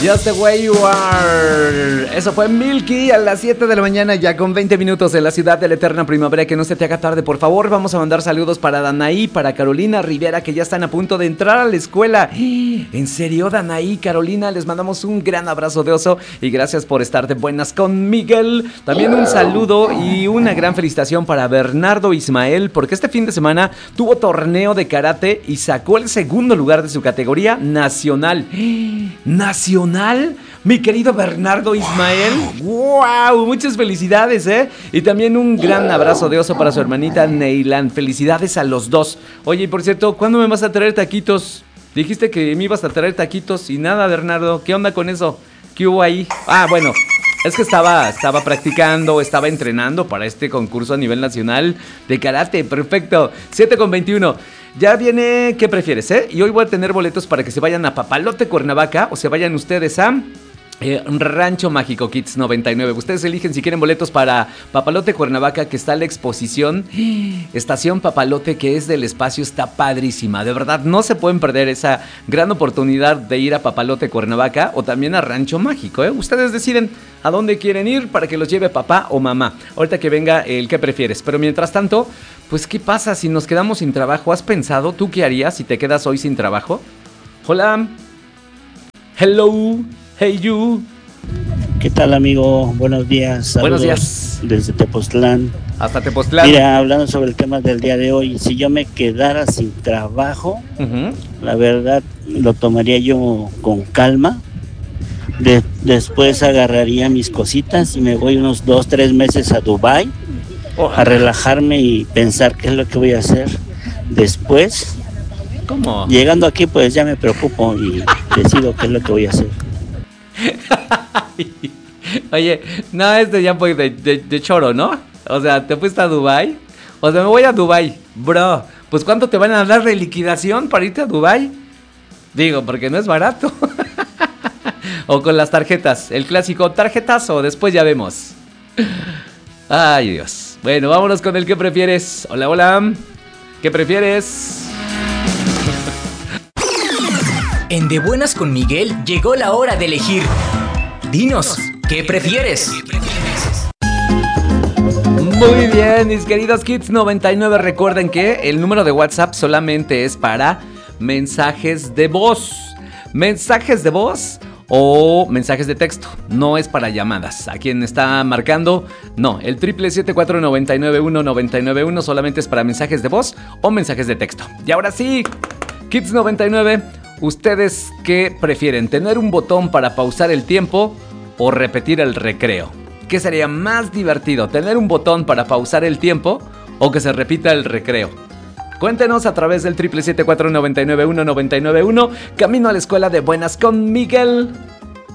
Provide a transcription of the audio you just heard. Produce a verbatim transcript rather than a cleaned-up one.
Just the way you are. Eso fue Milky a las siete de la mañana, ya con veinte minutos en la ciudad de la eterna primavera. Que no se te haga tarde, por favor. Vamos a mandar saludos para Danaí, para Carolina Rivera, que ya están a punto de entrar a la escuela. En serio, Danaí, Carolina, les mandamos un gran abrazo de oso y gracias por estar de buenas con Miguel. También un saludo y una gran felicitación para Bernardo Ismael, porque este fin de semana tuvo torneo de karate y sacó el segundo lugar de su categoría nacional. ¿Nacional? Mi querido Bernardo Ismael. ¡Wow! Muchas felicidades, ¿eh? Y también un gran abrazo de oso para su hermanita Neylan. Felicidades a los dos. Oye, y por cierto, ¿cuándo me vas a traer taquitos? Dijiste que me ibas a traer taquitos y nada, Bernardo. ¿Qué onda con eso? ¿Qué hubo ahí? Ah, bueno, es que estaba, estaba practicando, estaba entrenando para este concurso a nivel nacional de karate. Perfecto. siete con veintiuno. Ya viene, ¿qué prefieres, eh? Y hoy voy a tener boletos para que se vayan a Papalote, Cuernavaca, o se vayan ustedes a eh, Rancho Mágico Kids noventa y nueve. Ustedes eligen si quieren boletos para Papalote, Cuernavaca, que está la exposición Estación Papalote, que es del espacio, está padrísima. De verdad, no se pueden perder esa gran oportunidad de ir a Papalote, Cuernavaca, o también a Rancho Mágico, ¿eh? Ustedes deciden a dónde quieren ir para que los lleve papá o mamá. Ahorita que venga el ¿qué prefieres? Pero mientras tanto, pues ¿qué pasa si nos quedamos sin trabajo? ¿Has pensado tú qué harías si te quedas hoy sin trabajo? Hola. Hello. Hey you. ¿Qué tal, amigo? Buenos días. Saludos. Buenos días. Desde Tepoztlán. Hasta Tepoztlán. Mira, hablando sobre el tema del día de hoy, si yo me quedara sin trabajo, uh-huh. la verdad lo tomaría yo con calma. De, después agarraría mis cositas y me voy unos dos, tres meses a Dubái oh. a relajarme y pensar qué es lo que voy a hacer después. ¿Cómo? Llegando aquí, pues ya me preocupo y decido qué es lo que voy a hacer. Oye, no, este ya fue de, de, de choro, ¿no? O sea, ¿te fuiste a Dubái? O sea, me voy a Dubái, bro. Pues ¿cuánto te van a dar de liquidación para irte a Dubái? Digo, porque no es barato. O con las tarjetas, el clásico tarjetazo, después ya vemos. Ay, Dios. Bueno, vámonos con el ¿qué prefieres? Hola, hola. ¿Qué prefieres? En De Buenas con Miguel llegó la hora de elegir. Dinos, ¿qué prefieres? Muy bien, mis queridos Kids noventa y nueve. Recuerden que el número de WhatsApp solamente es para mensajes de voz. Mensajes de voz o mensajes de texto, no es para llamadas. A quien está marcando, no, el triple siete cuatro nueve nueve uno nueve nueve uno solamente es para mensajes de voz o mensajes de texto. Y ahora sí, Kids noventa y nueve, ¿ustedes qué prefieren? ¿Tener un botón para pausar el tiempo o repetir el recreo? ¿Qué sería más divertido? ¿Tener un botón para pausar el tiempo o que se repita el recreo? Cuéntenos a través del triple siete cuatro nueve nueve uno nueve nueve uno. Camino a la escuela de Buenas con Miguel.